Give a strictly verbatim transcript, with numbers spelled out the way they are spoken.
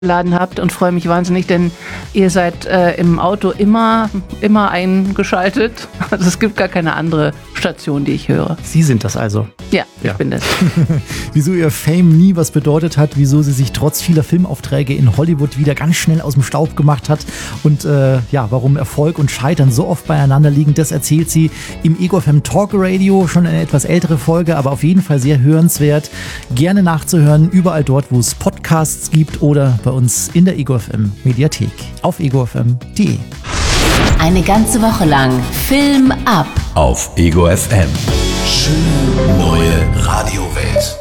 geladen habt und freue mich wahnsinnig, denn ihr seid äh, im Auto immer, immer eingeschaltet. Also es gibt gar keine andere Station, die ich höre. Sie sind das also? Ja, ja. Ich bin das. Wieso ihr Fame nie was bedeutet hat, wieso sie sich trotz vieler Filmaufträge in Hollywood wieder ganz schnell aus dem Staub gemacht hat und äh, ja, warum Erfolg und Scheitern so oft beieinander liegen, das erzählt sie im Ego F M Talk Radio, schon eine etwas ältere Folge, aber auf jeden Fall sehr hörenswert. Gerne nachzuhören, überall dort, wo es Podcasts gibt oder bei uns in der Ego F M Mediathek auf ego f m punkt d e. Eine ganze Woche lang Film ab auf Ego F M. Schöne neue Radiowelt.